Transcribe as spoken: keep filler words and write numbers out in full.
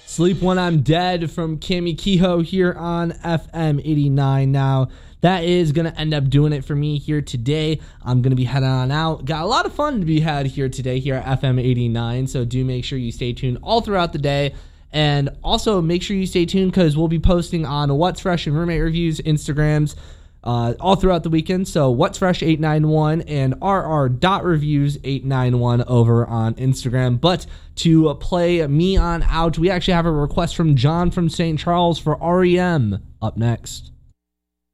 Sleep When I'm Dead from Cammy Kehoe here on F M eighty-nine. Now, that is going to end up doing it for me here today. I'm going to be heading on out. Got a lot of fun to be had here today here at F M eighty-nine, so do make sure you stay tuned all throughout the day. And also make sure you stay tuned because we'll be posting on What's Fresh and Roommate Reviews Instagrams uh, all throughout the weekend. So What's Fresh eight nine one and R R dot reviews eight nine one over on Instagram. But to play me on out, we actually have a request from John from Saint Charles for R E M up next.